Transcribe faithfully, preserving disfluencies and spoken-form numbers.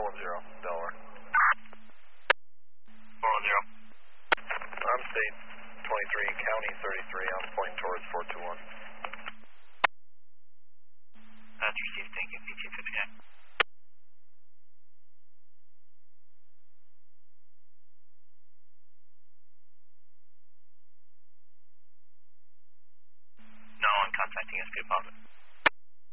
one zero, Delaware. four one zero. I'm state twenty-three, county thirty-three. I'm pointing towards four two one. That's received. Thank you. P T fifty-nine. No one contacting S P department.